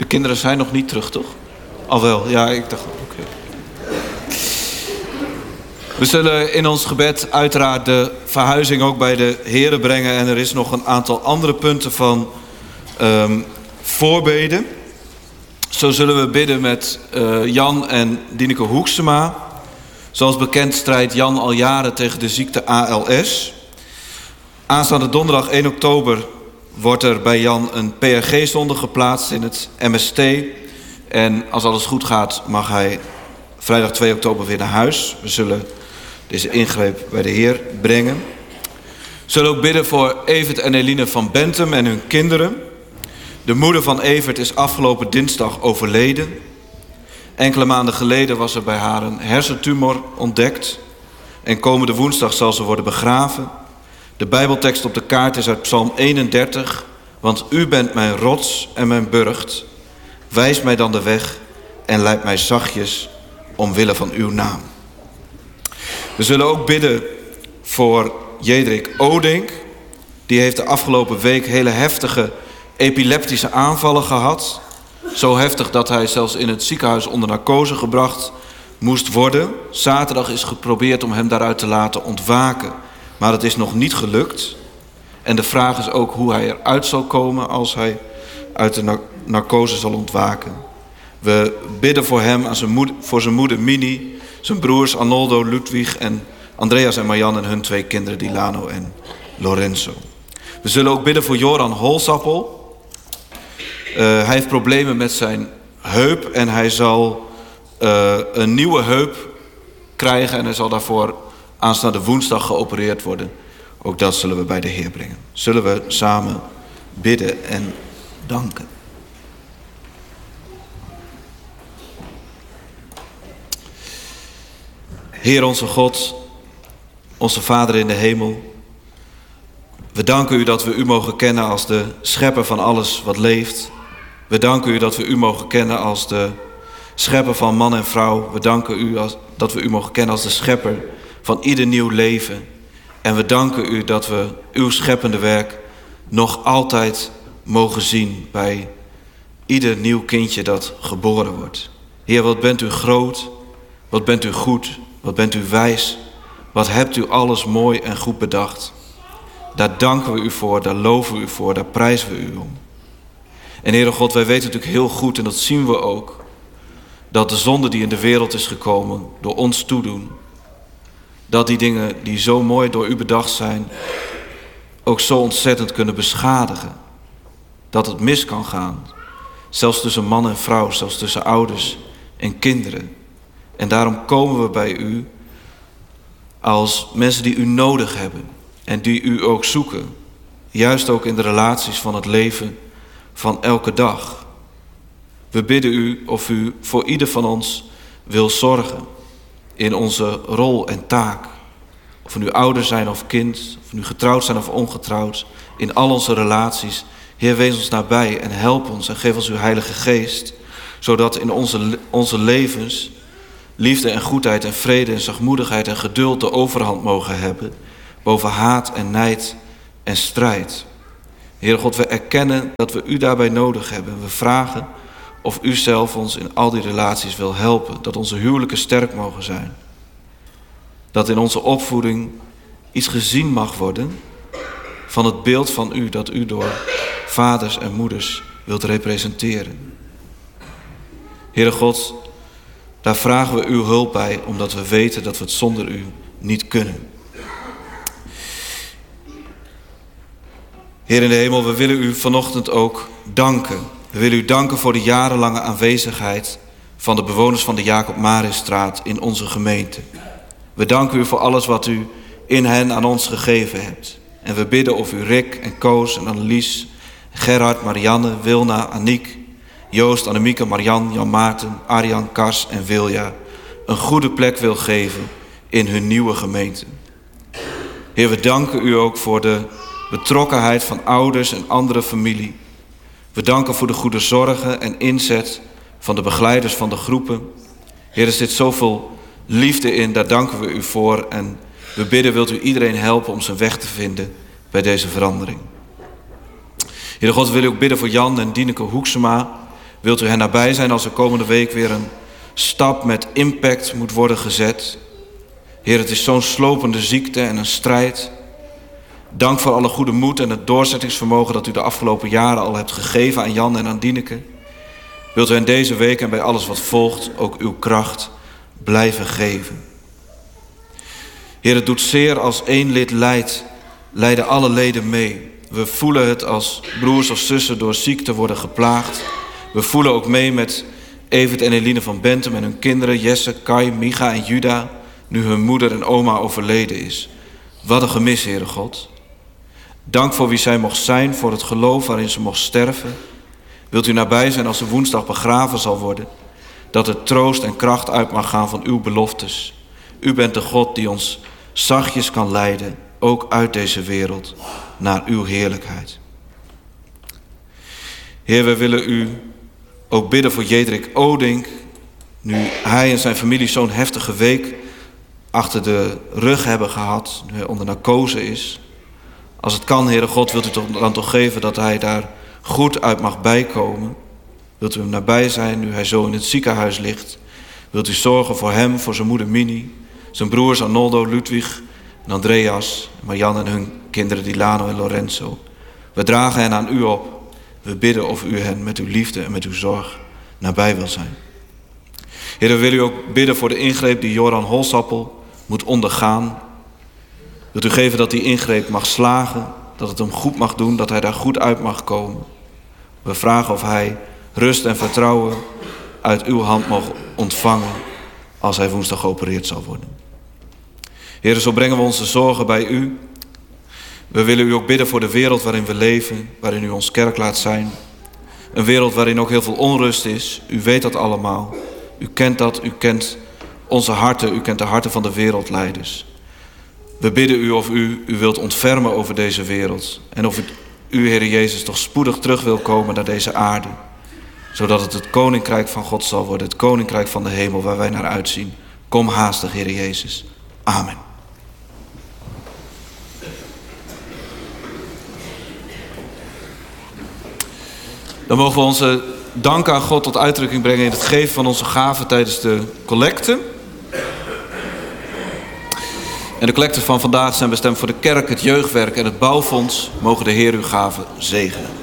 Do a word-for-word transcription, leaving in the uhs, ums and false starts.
kinderen zijn nog niet terug, toch? Al wel, ja, ik dacht, oké. Okay. We zullen in ons gebed uiteraard de verhuizing ook bij de Here brengen. En er is nog een aantal andere punten van um, voorbeden. Zo zullen we bidden met uh, Jan en Dineke Hoeksema. Zoals bekend strijdt Jan al jaren tegen de ziekte A L S. Aanstaande donderdag één oktober wordt er bij Jan een P R G-zonde geplaatst in het M S T. En als alles goed gaat mag hij vrijdag twee oktober weer naar huis. We zullen deze ingreep bij de Heer brengen. We zullen ook bidden voor Evert en Eline van Bentum en hun kinderen. De moeder van Evert is afgelopen dinsdag overleden. Enkele maanden geleden was er bij haar een hersentumor ontdekt. En komende woensdag zal ze worden begraven. De Bijbeltekst op de kaart is uit Psalm eenendertig. Want u bent mijn rots en mijn burcht. Wijs mij dan de weg en leid mij zachtjes omwille van uw naam. We zullen ook bidden voor Jedrik Odink. Die heeft de afgelopen week hele heftige epileptische aanvallen gehad. Zo heftig dat hij zelfs in het ziekenhuis onder narcose gebracht moest worden. Zaterdag is geprobeerd om hem daaruit te laten ontwaken. Maar het is nog niet gelukt. En de vraag is ook hoe hij eruit zal komen als hij uit de narcose zal ontwaken. We bidden voor hem, aan zijn moeder, voor zijn moeder Mini, zijn broers Arnoldo, Ludwig en Andreas en Marjan en hun twee kinderen Dilano en Lorenzo. We zullen ook bidden voor Joran Holsappel. Uh, hij heeft problemen met zijn heup en hij zal uh, een nieuwe heup krijgen en hij zal daarvoor aanstaande woensdag geopereerd worden. Ook dat zullen we bij de Heer brengen. Zullen we samen bidden en danken. Heer onze God, onze Vader in de hemel. We danken u dat we u mogen kennen als de schepper van alles wat leeft. We danken u dat we u mogen kennen als de schepper van man en vrouw. We danken u als, dat we u mogen kennen als de schepper van ieder nieuw leven. En we danken u dat we uw scheppende werk nog altijd mogen zien bij ieder nieuw kindje dat geboren wordt. Heer, wat bent u groot, wat bent u goed, wat bent u wijs, wat hebt u alles mooi en goed bedacht. Daar danken we u voor, daar loven we u voor, daar prijzen we u om. En Heere God, wij weten natuurlijk heel goed, en dat zien we ook, dat de zonde die in de wereld is gekomen door ons toedoen, dat die dingen die zo mooi door u bedacht zijn, ook zo ontzettend kunnen beschadigen. Dat het mis kan gaan. Zelfs tussen man en vrouw, zelfs tussen ouders en kinderen. En daarom komen we bij u als mensen die u nodig hebben. En die u ook zoeken. Juist ook in de relaties van het leven van elke dag. We bidden u of u voor ieder van ons wil zorgen. In onze rol en taak. Of we nu ouder zijn of kind. Of we nu getrouwd zijn of ongetrouwd. In al onze relaties. Heer, wees ons nabij en help ons en geef ons uw Heilige Geest. Zodat in onze, onze levens liefde en goedheid en vrede en zachtmoedigheid en geduld de overhand mogen hebben. Boven haat en nijd en strijd. Heer God, we erkennen dat we u daarbij nodig hebben. We vragen of u zelf ons in al die relaties wil helpen. Dat onze huwelijken sterk mogen zijn. Dat in onze opvoeding iets gezien mag worden van het beeld van u dat u door vaders en moeders wilt representeren. Heere God, daar vragen we uw hulp bij, omdat we weten dat we het zonder u niet kunnen. Heer in de hemel, we willen u vanochtend ook danken. We willen u danken voor de jarenlange aanwezigheid van de bewoners van de Jacob Mariusstraat in onze gemeente. We danken u voor alles wat u in hen aan ons gegeven hebt. En we bidden of u Rick en Koos en Annelies, Gerhard, Marianne, Wilna, Aniek, Joost, Annemieke, Marian, Jan Maarten, Arjan, Kars en Wilja een goede plek wil geven in hun nieuwe gemeente. Heer, we danken u ook voor de betrokkenheid van ouders en andere familie. We danken voor de goede zorgen en inzet van de begeleiders van de groepen. Heer, er zit zoveel liefde in, daar danken we u voor. En we bidden, wilt u iedereen helpen om zijn weg te vinden bij deze verandering. Heer God, we willen ook bidden voor Jan en Dineke Hoeksema. Wilt u hen nabij zijn als er komende week weer een stap met impact moet worden gezet. Heer, het is zo'n slopende ziekte en een strijd. Dank voor alle goede moed en het doorzettingsvermogen dat u de afgelopen jaren al hebt gegeven aan Jan en aan Dieneke. Wilt u hen deze week en bij alles wat volgt ook uw kracht blijven geven. Heer, het doet zeer als één lid lijdt, lijden alle leden mee. We voelen het als broers of zussen door ziekte worden geplaagd. We voelen ook mee met Evert en Eline van Bentum en hun kinderen Jesse, Kai, Micha en Juda, nu hun moeder en oma overleden is. Wat een gemis, Heere God. Dank voor wie zij mocht zijn, voor het geloof waarin ze mocht sterven. Wilt u nabij zijn als ze woensdag begraven zal worden, dat er troost en kracht uit mag gaan van uw beloftes. U bent de God die ons zachtjes kan leiden, ook uit deze wereld, naar uw heerlijkheid. Heer, we willen u ook bidden voor Jedrik Odink, nu hij en zijn familie zo'n heftige week achter de rug hebben gehad, nu hij onder narcose is. Als het kan, Heere God, wilt u toch dan toch geven dat hij daar goed uit mag bijkomen. Wilt u hem nabij zijn nu hij zo in het ziekenhuis ligt. Wilt u zorgen voor hem, voor zijn moeder Mini, zijn broers Arnoldo, Ludwig en Andreas, Marjan en hun kinderen Dilano en Lorenzo. We dragen hen aan u op. We bidden of u hen met uw liefde en met uw zorg nabij wil zijn. Heer, we willen u ook bidden voor de ingreep die Joran Holsappel moet ondergaan. Wilt u geven dat die ingreep mag slagen, dat het hem goed mag doen, dat hij daar goed uit mag komen. We vragen of hij rust en vertrouwen uit uw hand mag ontvangen als hij woensdag geopereerd zal worden. Heer, zo brengen we onze zorgen bij u. We willen u ook bidden voor de wereld waarin we leven, waarin u ons kerk laat zijn. Een wereld waarin ook heel veel onrust is. U weet dat allemaal. U kent dat, u kent onze harten, u kent de harten van de wereldleiders. We bidden u of u u wilt ontfermen over deze wereld. En of u, u, Heer Jezus, toch spoedig terug wil komen naar deze aarde. Zodat het het koninkrijk van God zal worden, het koninkrijk van de hemel waar wij naar uitzien. Kom haastig, Heer Jezus. Amen. Dan mogen we onze dank aan God tot uitdrukking brengen in het geven van onze gaven tijdens de collecte. En de collecten van vandaag zijn bestemd voor de kerk, het jeugdwerk en het bouwfonds. Mogen de Heer uw gaven zegenen.